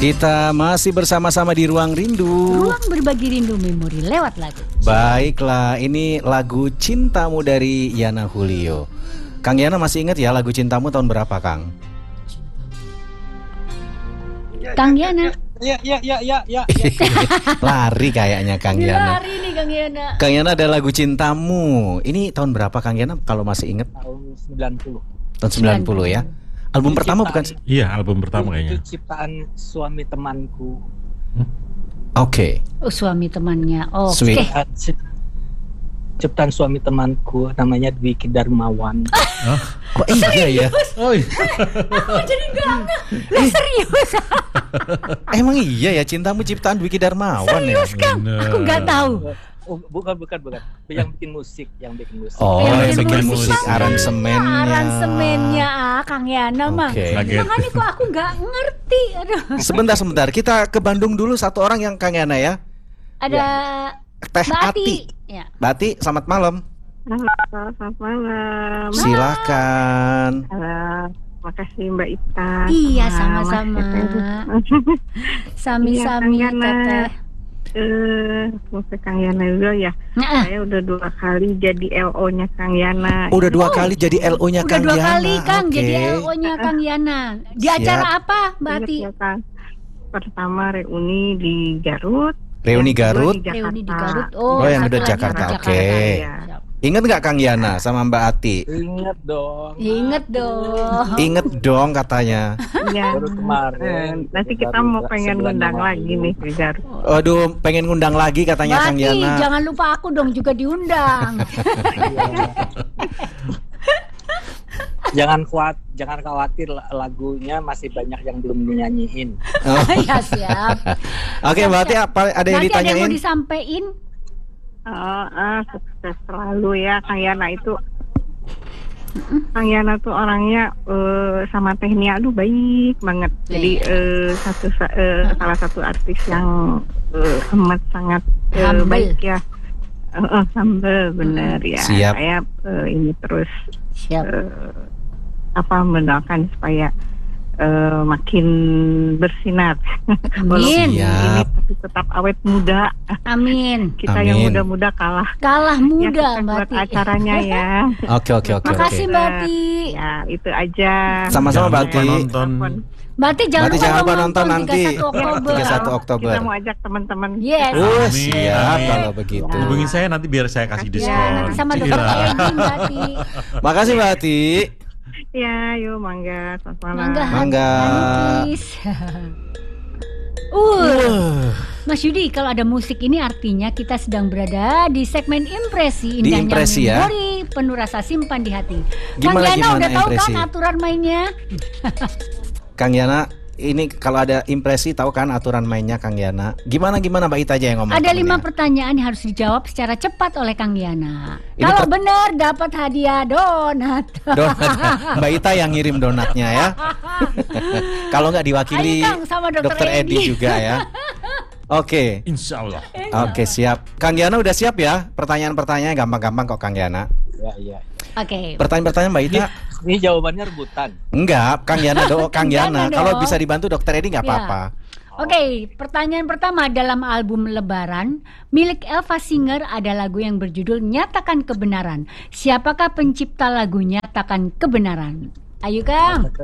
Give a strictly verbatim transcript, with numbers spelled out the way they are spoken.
Kita masih bersama-sama di Ruang Rindu. Ruang berbagi rindu memori lewat lagu. Baiklah, ini lagu Cintamu dari Yana Julio. Kang Yana masih ingat ya lagu Cintamu tahun berapa, Kang? Kang Yana. Ya, ya, ya, ya, ya. Lari kayaknya Kang Yana. Lari nih Kang Yana. Kang Yana ada lagu Cintamu. Ini tahun berapa Kang Yana kalau masih ingat? Tahun sembilan puluh. Tahun sembilan puluh ya. Album Itu pertama ciptaan- bukan? Iya, album pertama Itu kayaknya. ciptaan suami temanku. Oke. Oh, suami temannya. Oh, oke. Sweet. Ciptaan, cip- ciptaan suami temanku namanya Dwiki Darmawan. Kok iya ya? Oh, iya. Aku jadi nggak ngeh. Lah serius. Emang iya ya Cintamu ciptaan Dwiki Darmawan ya? Serius Kang. Bener. Aku nggak tahu. Oh, bukan, bukan, bukan. Yang bikin musik, yang bikin musik. Oh, Yang yang bikin bikin musik. musik, aransemennya. Aransemennya ah, Kang Yana mah. Oke. Kaget. Makanya kok aku nggak ngerti. Aduh. Sebentar, sebentar. Kita ke Bandung dulu satu orang yang Kang Yana ya. Ada Teh Mbak Ati. Ati. Ya. Mbak Ati, selamat malam. Halo, selamat malam. Silakan. Halo, makasih Mbak Ita. Iya, Sama sama-sama. Mas Teteh. Sami-sami Iya, Kang Yana. Teteh. Eh, mau ke Kang Yana dulu ya. Nah, Saya udah dua kali jadi L O-nya Kang Yana. Udah dua kali jadi L O-nya udah Kang dua Yana. kali Kang Oke. jadi L O-nya Kang Yana. Di Siap. acara apa Mbak Ingat Ati? ya, Kang? Pertama reuni di Garut. Reuni yang kedua Garut. di Reuni di Jakarta. Garut. Oh, yang satu udah lagi Jakarta, di oke. Iya. Ingat nggak Kang Yana sama Mbak Ati? Ingat dong. Ingat dong. Inget dong katanya. Iya. Baru kemarin. Eh, Nanti kita Baru mau nggak pengen sebulan ngundang yang lagi lalu. nih ke Garut. Aduh, pengen ngundang lagi katanya Mbak Kang Ati, Yana. jangan lupa aku dong juga diundang. Jangan kuat, jangan khawatir lagunya masih banyak yang belum dinyanyiin. Oh. Ya siap. Oke, Mbak Ati apa ada yang Nanti ada yang mau ditanyain? disampaikan? Oh, ah, sukses selalu ya Kang Yana itu. Kang Yana tuh orangnya eh, sama Tehnia aduh baik banget. Jadi eh, satu sa- eh, salah satu artis yang eh, amat sangat eh, Humble. baik ya. Eh, eh, humble bener ya. Siap. Saya eh, ini terus Siap. eh, apa mendoakan supaya eh, makin bersinar. Amin. Walaupun Siap. ini tapi tetap awet muda. Amin. Kita yang Amin. muda-muda kalah. Kalah Ya, muda sukses Mbak buat Ati. acaranya ya. Oke, oke, oke, Makasih oke. Mbak Ati. Ya, itu aja. Sama-sama, Jangan Mbak lupa Ati. nonton. Mbak Ati jangan Mbak Ati lupa jangan dong lupa nonton nonton nanti. tiga puluh satu Oktober. tiga puluh satu Oktober. Kita mau ajak teman-teman. Yes. Oh, Amin. siap Amin. kalau begitu. Hubungin saya nanti biar saya kasih Ya, diskon. Ya, nanti sama dokter Cira. Edi Mbak Ati. Makasih Mbak Ati. Ya, yuk mangga. Selamat malam. Mangga. Mangga. Hanukis. Uh, Mas Yudi, kalau ada musik ini artinya kita sedang berada di segmen impresi Di indahnya impresi ya. memori penuh rasa simpan di hati. Kang Gimana, Yana gimana udah tahu impresi? kan aturan mainnya? Kang Yana, ini kalau ada impresi tahu kan aturan mainnya Kang Yana. Gimana gimana Mbak Ita aja yang ngomong. Ada lima temennya. pertanyaan yang harus dijawab secara cepat oleh Kang Yana. Ini Kalau per- benar dapat hadiah donat. Donat. Mbak Ita yang ngirim donatnya ya. Kalau nggak diwakili Ayo, Kang, sama dokter dokter Edi Edi. juga ya. Oke. Insya Allah. Oke, siap. Kang Yana udah siap ya? Pertanyaan-pertanyaannya gampang-gampang kok Kang Yana. Ya, iya. Oke. Pertanyaan-pertanyaan Mbak Ita? Ini jawabannya rebutan. Enggak, Kang Yana do, Kang Kang Yana Yana. Kalau dong. bisa dibantu dokter Edi nggak Ya. apa-apa. Oke, pertanyaan pertama dalam album Lebaran milik Elva Singer ada lagu yang berjudul Nyatakan Kebenaran. Siapakah pencipta lagu Nyatakan Kebenaran? Ayo Kang.